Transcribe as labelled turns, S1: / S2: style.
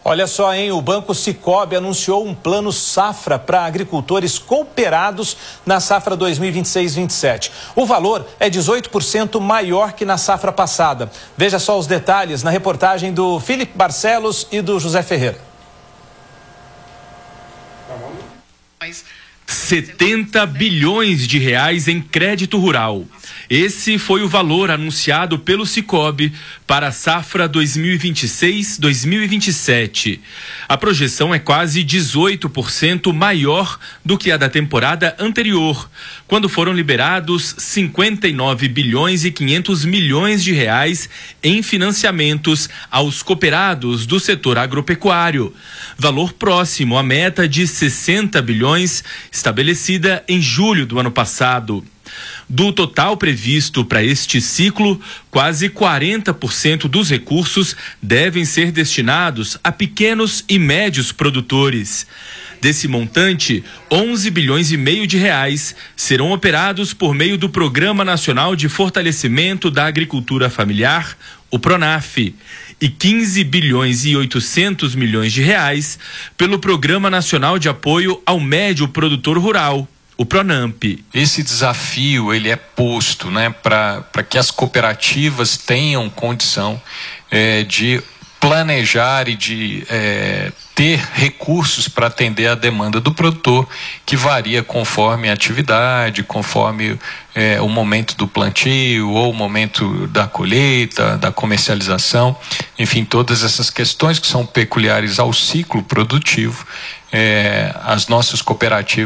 S1: Olha só, hein? O Banco Sicoob anunciou um plano safra para agricultores cooperados na safra 2026-27. O valor é 18% maior que na safra passada. Veja só os detalhes na reportagem do Felipe Barcelos e do José Ferreira.
S2: 70 bilhões de reais em crédito rural. Esse foi o valor anunciado pelo Sicoob para a safra 2026-2027. A projeção é quase 18% maior do que a da temporada anterior, quando foram liberados 59 bilhões e 500 milhões de reais em financiamentos aos cooperados do setor agropecuário, valor próximo à meta de 60 bilhões estabelecida em julho do ano passado. Do total previsto para este ciclo, quase 40% dos recursos devem ser destinados a pequenos e médios produtores. Desse montante, 11 bilhões e meio de reais serão operados por meio do Programa Nacional de Fortalecimento da Agricultura Familiar, o PRONAF, e 15 bilhões e 800 milhões de reais pelo Programa Nacional de Apoio ao Médio Produtor Rural, o PRONAMP.
S3: Esse desafio ele é posto, né, para que as cooperativas tenham condição de planejar e de ter recursos para atender a demanda do produtor, que varia conforme a atividade, conforme o momento do plantio ou o momento da colheita, da comercialização, enfim, todas essas questões que são peculiares ao ciclo produtivo, as nossas cooperativas